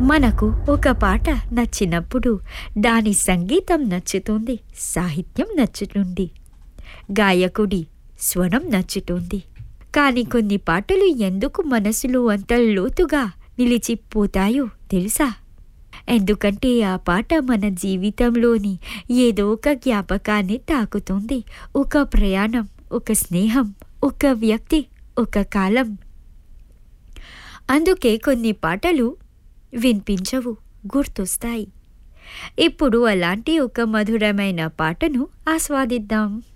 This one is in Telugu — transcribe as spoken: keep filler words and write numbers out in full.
మనకు ఒక పాట నచ్చినప్పుడు దాని సంగీతం నచ్చుతుంది, సాహిత్యం నచ్చుతుంది, గాయకుడి స్వరం నచ్చుతుంది. కానీ కొన్ని పాటలు ఎందుకు మనసులో అంత లోతుగా నిలిచిపోతాయో తెలుసా? ఎందుకంటే ఆ పాట మన జీవితంలోని ఏదో ఒక జ్ఞాపకాన్ని తాకుతుంది. ఒక ప్రయాణం, ఒక స్నేహం, ఒక వ్యక్తి, ఒక కాలం. అందుకే కొన్ని పాటలు వినిపించవు, గుర్తొస్తాయి. ఇప్పుడు అలాంటి ఒక మధురమైన పాటను ఆస్వాదిద్దాం.